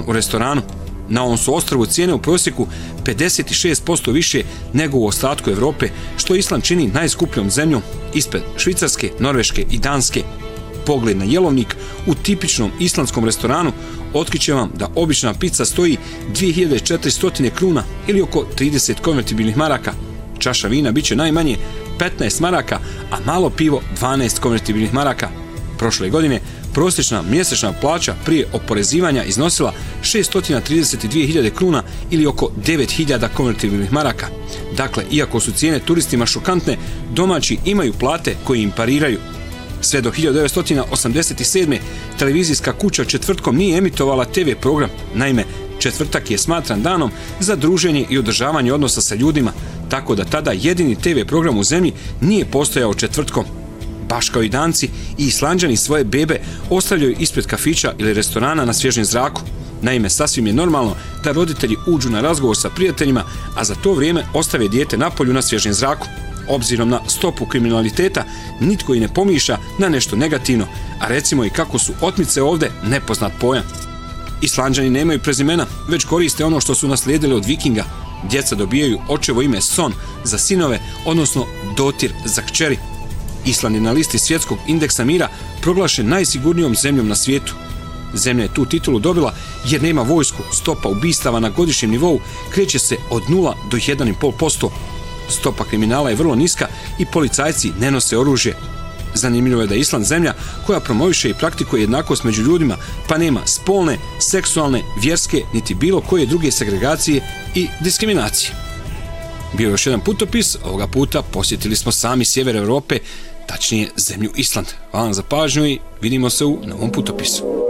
u restoranu. Na ovom su ostrvu cijene u prosjeku 56% više nego u ostatku Evrope, što Island čini najskupljom zemljom ispred Švicarske, Norveške i Danske. Pogled na jelovnik u tipičnom islandskom restoranu otkriće vam da obična pizza stoji 2400 kruna ili oko 30 konvertibilnih maraka. Čaša vina biće najmanje 15 maraka, a malo pivo 12 konvertibilnih maraka. Prošle godine prosječna mjesečna plaća prije oporezivanja iznosila 632.000 kruna ili oko 9.000 konvertibilnih maraka. Dakle, iako su cijene turistima šokantne, domaći imaju plate koje im pariraju. Sve do 1987. televizijska kuća četvrtkom nije emitovala TV program. Naime, četvrtak je smatran danom za druženje i održavanje odnosa sa ljudima, tako da tada jedini TV program u zemlji nije postojao četvrtkom. Baš kao i Danci, i Islanđani svoje bebe ostavljaju ispred kafića ili restorana na svježem zraku. Naime, sasvim je normalno da roditelji uđu na razgovor sa prijateljima, a za to vrijeme ostave dijete napolju na svježem zraku. Obzirom na stopu kriminaliteta, nitko i ne pomišlja na nešto negativno, a recimo i kako su otmice ovdje nepoznat pojam. Islanđani nemaju prezimena, već koriste ono što su naslijedili od Vikinga. Djeca dobijaju očevo ime Son za sinove, odnosno Dotir za kćeri. Island je na listi svjetskog indeksa mira proglašen najsigurnijom zemljom na svijetu. Zemlja je tu titulu dobila jer nema vojsku, stopa ubistava na godišnjem nivou kreće se od 0 do 1,5%. Stopa kriminala je vrlo niska i policajci ne nose oružje. Zanimljivo je da je Island zemlja koja promoviše i praktikuje jednakost među ljudima, pa nema spolne, seksualne, vjerske niti bilo koje druge segregacije i diskriminacije. Bio je još jedan putopis, ovoga puta posjetili smo sami sjever Europe, tačnije zemlju Island. Hvala za pažnju i vidimo se u novom putopisu.